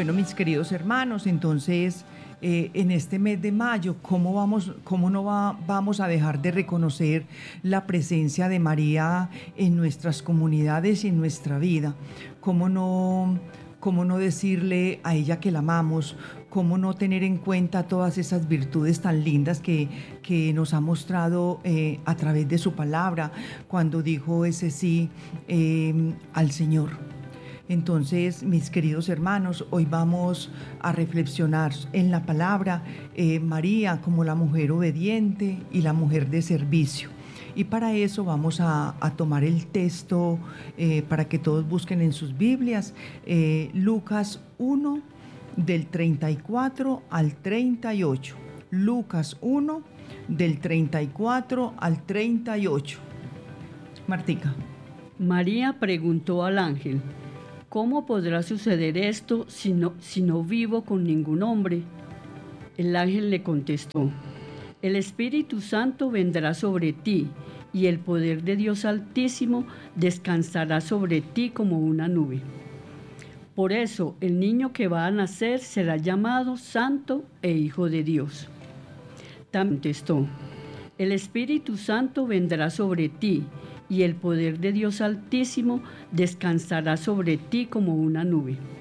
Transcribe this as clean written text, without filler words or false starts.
Bueno, mis queridos hermanos, entonces en este mes de mayo, cómo no vamos a dejar de reconocer la presencia de María en nuestras comunidades y en nuestra vida? ¿Cómo cómo no decirle a ella que la amamos? ¿Cómo no tener en cuenta todas esas virtudes tan lindas que nos ha mostrado a través de su palabra cuando dijo ese sí al Señor? Entonces, mis queridos hermanos, hoy vamos a reflexionar en la palabra María como la mujer obediente y la mujer de servicio. Y para eso vamos a tomar el texto para que todos busquen en sus Biblias, Lucas 1 del 34 al 38. Lucas 1 del 34 al 38. Martica. María preguntó al ángel: ¿cómo podrá suceder esto si no vivo con ningún hombre? El ángel le contestó: el Espíritu Santo vendrá sobre ti, y el poder de Dios Altísimo descansará sobre ti como una nube. Por eso el niño que va a nacer será llamado Santo e Hijo de Dios. También contestó: el Espíritu Santo vendrá sobre ti, y el poder de Dios Altísimo descansará sobre ti como una nube.